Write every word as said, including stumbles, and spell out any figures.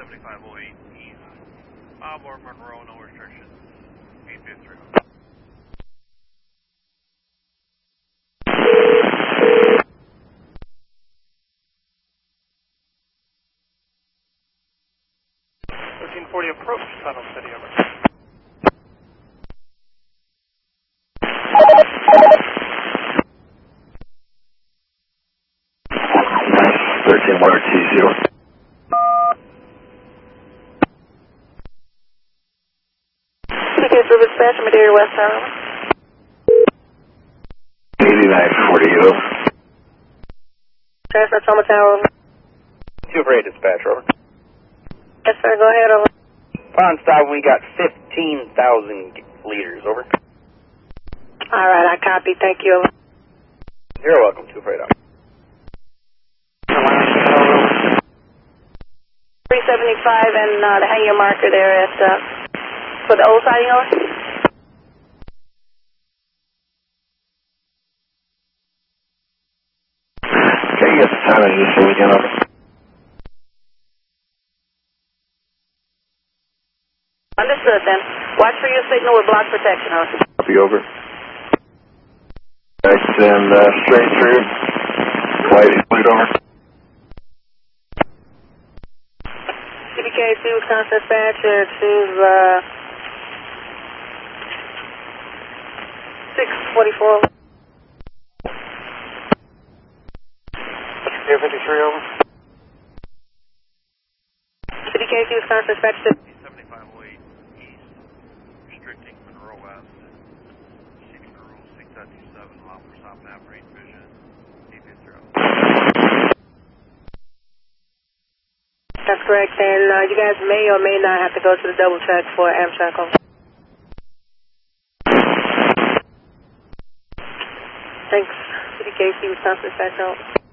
seventy-five oh eight East, Arbor, Monroe, no restrictions, eight fifty three. thirteen forty approach, Tunnel City, over. thirteen one T zero. Okay, for dispatch, Madeira West Tower. eighty-nine forty, over. Transfer Toma Tower. two for eight dispatch, over. Yes, sir, go ahead, over. Upon stop, we got fifteen thousand liters, over. All right, I copy. Thank you. You're welcome, two for eight, over. three seventy-five and uh, the hangar marker there at, uh, for the old siding, over. Can you get the time of this so we can, over? Understood, then. Watch for your signal with block protection, over. Copy, over. Extend uh, straight through. White fleet, over. C B K two, Wisconsin dispatcher to uh, six forty-four. zero fifty-three, over. C B K two, Wisconsin dispatcher to seventy-five oh eight East, restricting Monroe West, receiving the rule six point two seven, allow for stop nav range vision, eight fifty three. That's correct, and uh, you guys may or may not have to go to the double check for Amtrak, over. Thanks, C B K C, Wisconsin dispatcher.